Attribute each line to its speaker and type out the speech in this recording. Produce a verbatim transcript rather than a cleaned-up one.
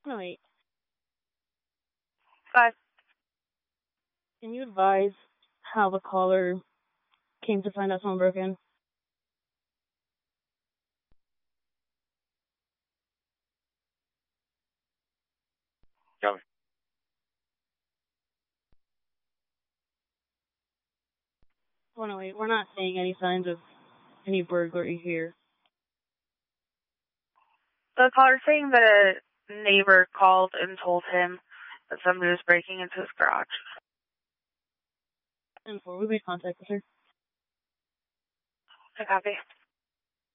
Speaker 1: No, wait.
Speaker 2: But
Speaker 1: Can you advise how the caller came to find out someone broke in?
Speaker 3: Go.
Speaker 1: Oh, no, wait. We're not seeing any signs of any burglary here.
Speaker 2: the caller's saying that a neighbor called and told him that somebody was breaking into his garage.
Speaker 1: And before we made contact with her.
Speaker 2: I copy.